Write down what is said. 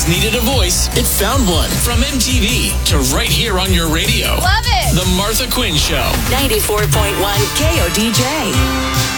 always needed a voice, it found one. From MTV to right here on your radio. Love it. The Martha Quinn Show. 94.1 KODJ.